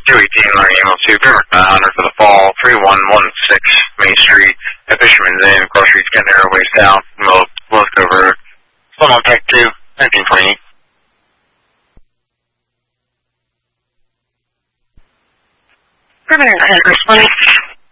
218, learning email to Pembroke 900 for the fall, 3116 Main Street, at Fisherman's Inn, Cross Street, Kent Airways down, Willisco Road. Phone on Tech 2, 1928. Permanent responding.